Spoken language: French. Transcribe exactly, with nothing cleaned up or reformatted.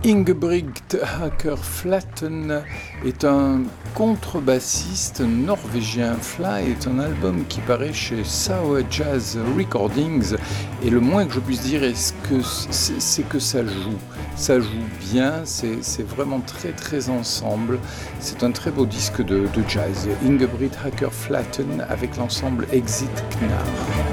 Ingebrigt Hacker-Flatten est un contrebassiste norvégien. Fly est un album qui paraît chez Sour Jazz Recordings et le moins que je puisse dire est que c'est, c'est que ça joue. Ça joue bien, c'est, c'est vraiment très très ensemble. C'est un très beau disque de, de jazz. Ingebrigt Hacker-Flatten avec l'ensemble Exit Knar.